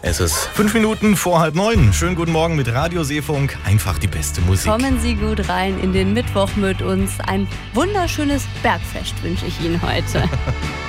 Es ist 5 Minuten vor 8:30. Schönen guten Morgen mit Radio Seefunk. Einfach die beste Musik. Kommen Sie gut rein in den Mittwoch mit uns. Ein wunderschönes Bergfest wünsche ich Ihnen heute.